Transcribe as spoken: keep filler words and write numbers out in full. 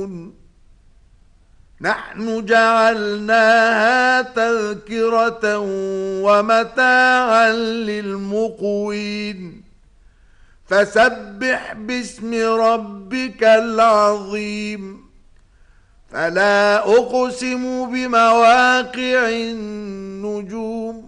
يعلمون نحن جعلناها تذكرة ومتاعا للمقوين فسبح باسم ربك العظيم فلا أقسم بمواقع النجوم